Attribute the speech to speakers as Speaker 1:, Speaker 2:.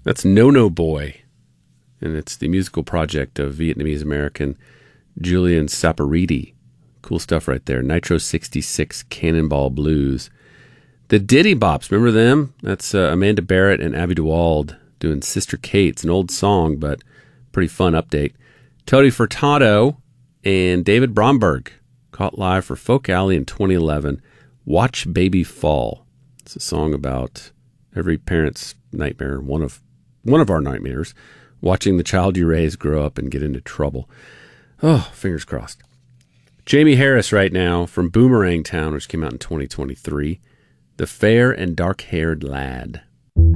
Speaker 1: That's No No Boy, and it's the musical project of Vietnamese-American Julian Sapariti. Cool stuff right there. Nitro 66 Cannonball Blues. The Diddy Bops, remember them? That's Amanda Barrett and Abby Duwald doing Sister Kate. It's an old song, but pretty fun update. Tony Furtado and David Bromberg caught live for Folk Alley in 2011. Watch Baby Fall. It's a song about every parent's nightmare, one of our nightmares, watching the child you raise grow up and get into trouble. Oh, fingers crossed. Jamie Harris right now from Boomerang Town, which came out in 2023. The Fair and Dark-Haired Lad.